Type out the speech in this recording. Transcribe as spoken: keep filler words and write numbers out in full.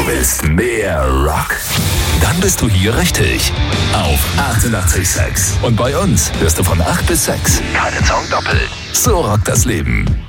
willst mehr Rock? Dann bist du hier richtig. Auf achtundachtzig Komma sechs. Und bei uns hörst du von acht bis sechs keinen Song doppelt. So rockt das Leben.